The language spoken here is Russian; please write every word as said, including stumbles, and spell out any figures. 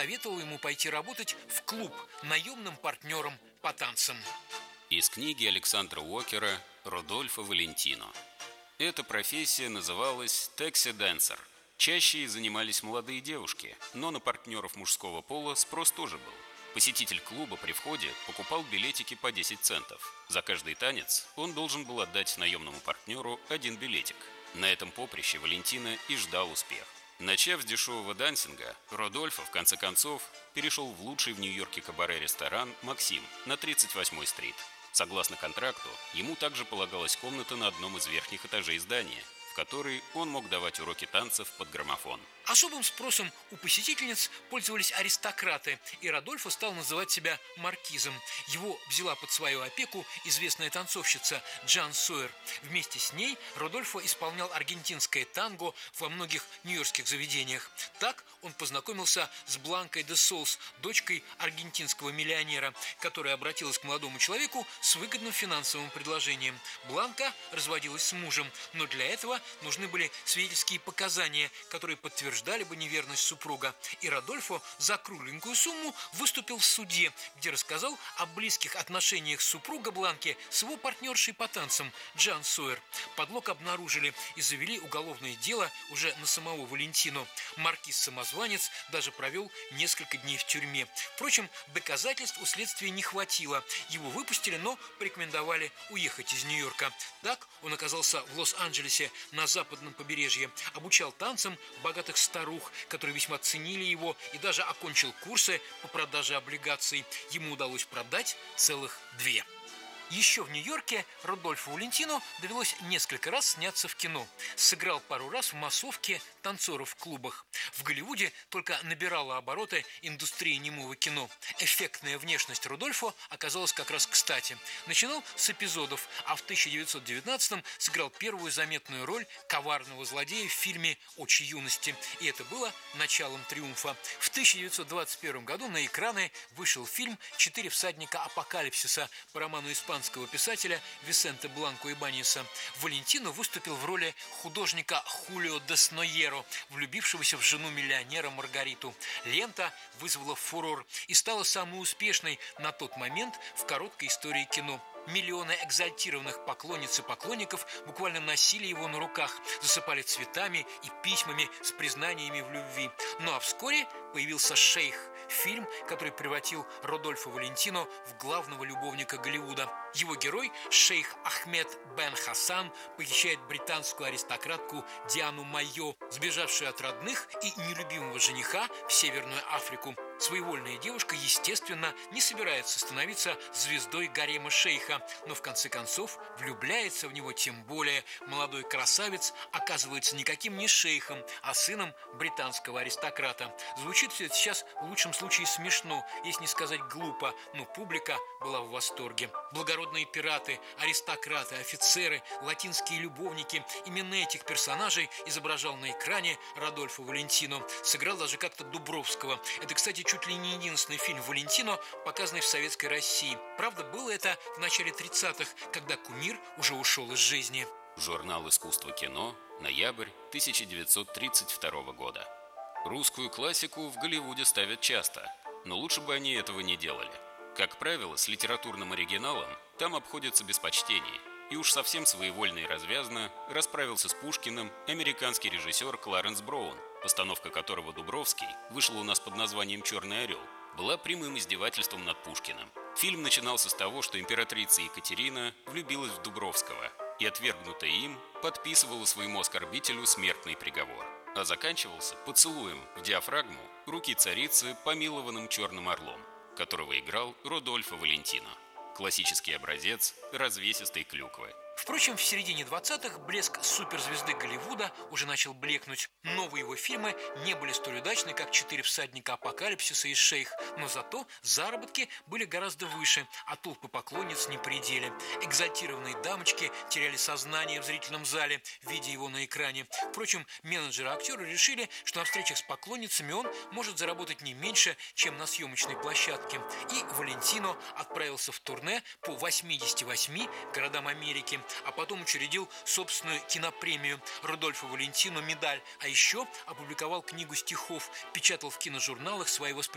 посоветовал ему пойти работать в клуб наемным партнером по танцам. Из книги Александра Уокера «Родольфо Валентино». Эта профессия называлась «такси-дэнсер». Чаще занимались молодые девушки, но на партнеров мужского пола спрос тоже был. Посетитель клуба при входе покупал билетики по десять центов. За каждый танец он должен был отдать наемному партнеру один билетик. На этом поприще Валентино и ждал успех. Начав с дешевого дансинга, Родольфо в конце концов перешел в лучший в Нью-Йорке кабаре-ресторан «Максим» на тридцать восьмой стрит. Согласно контракту, ему также полагалась комната на одном из верхних этажей здания, в которой он мог давать уроки танцев под граммофон. Особым спросом у посетительниц пользовались аристократы, и Родольфо стал называть себя маркизом. Его взяла под свою опеку известная танцовщица Джан Сойер. Вместе с ней Родольфо исполнял аргентинское танго во многих нью-йоркских заведениях. Так он познакомился с Бланкой де Солс, дочкой аргентинского миллионера, которая обратилась к молодому человеку с выгодным финансовым предложением. Бланка разводилась с мужем, но для этого нужны были свидетельские показания, которые подтверждали ждали бы неверность супруга, и Родольфо за кругленькую сумму выступил в суде, где рассказал о близких отношениях супруга Бланки с его партнершей по танцам Джан Сойер. Подлог обнаружили и завели уголовное дело уже на самого Валентино. Маркиз-самозванец даже провел несколько дней в тюрьме. Впрочем, доказательств у следствия не хватило. Его выпустили, но порекомендовали уехать из Нью-Йорка. Так он оказался в Лос-Анджелесе на западном побережье, обучал танцам богатых старух, которые весьма ценили его, и даже окончил курсы по продаже облигаций. Ему удалось продать целых две. Еще в Нью-Йорке Родольфо Валентино довелось несколько раз сняться в кино. Сыграл пару раз в массовке танцоров в клубах. В Голливуде только набирала обороты индустрия немого кино. Эффектная внешность Родольфо оказалась как раз кстати. Начинал с эпизодов, а в тысяча девятьсот девятнадцатом сыграл первую заметную роль коварного злодея в фильме «Очи юности». И это было началом триумфа. В тысяча девятьсот двадцать первом году на экраны вышел фильм «Четыре всадника апокалипсиса» по роману испанского писателя Висенте Бланко Ибаньеса. Валентино выступил в роли художника Хулио Деснойеро, влюбившегося в жену миллионера Маргариту. Лента вызвала фурор и стала самой успешной на тот момент в короткой истории кино. Миллионы экзальтированных поклонниц и поклонников буквально носили его на руках, засыпали цветами и письмами с признаниями в любви. Ну а вскоре появился «Шейх», фильм, который превратил Родольфо Валентино в главного любовника Голливуда. Его герой, шейх Ахмед бен Хасан, похищает британскую аристократку Диану Майо, сбежавшую от родных и нелюбимого жениха в Северную Африку. Своевольная девушка, естественно, не собирается становиться звездой гарема шейха, но в конце концов влюбляется в него, тем более молодой красавец оказывается никаким не шейхом, а сыном британского аристократа. Звучит все это сейчас в лучшем случае смешно, если не сказать глупо, но публика была в восторге. Благородные пираты, аристократы, офицеры, латинские любовники – именно этих персонажей изображал на экране Родольфо Валентино. Сыграл даже как-то Дубровского. Это, кстати, чуть ли не единственный фильм Валентино, показанный в Советской России. Правда, было это в начале тридцатых, когда кумир уже ушел из жизни. Журнал «Искусство кино», ноябрь тысяча девятьсот тридцать второго года. Русскую классику в Голливуде ставят часто, но лучше бы они этого не делали. Как правило, с литературным оригиналом там обходятся без почтений. И уж совсем своевольно и развязно расправился с Пушкиным американский режиссер Кларенс Браун, постановка которого «Дубровский» вышла у нас под названием «Черный орел», была прямым издевательством над Пушкиным. Фильм начинался с того, что императрица Екатерина влюбилась в Дубровского и, отвергнутая им, подписывала своему оскорбителю смертный приговор, а заканчивался поцелуем в диафрагму руки царицы помилованным черным орлом, которого играл Родольфо Валентино. Классический образец развесистой клюквы. Впрочем, в середине двадцатых блеск суперзвезды Голливуда уже начал блекнуть. Новые его фильмы не были столь удачны, как «Четыре всадника апокалипсиса» и «Шейх», но зато заработки были гораздо выше, а толпы поклонниц не при деле. Экзальтированные дамочки теряли сознание в зрительном зале, видя его на экране. Впрочем, менеджеры-актеры решили, что на встречах с поклонницами он может заработать не меньше, чем на съемочной площадке. И Валентино отправился в турне по восьмидесяти восьми городам Америки, а потом учредил собственную кинопремию Родольфо Валентино «Медаль», а еще опубликовал книгу стихов, печатал в киножурналах свои воспоминания